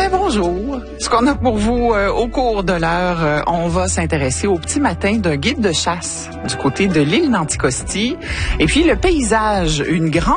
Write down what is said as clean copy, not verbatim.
Ben bonjour. Ce qu'on a pour vous au cours de l'heure, on va s'intéresser au petit matin d'un guide de chasse du côté de l'île d'Anticosti. Et puis le paysage, une grande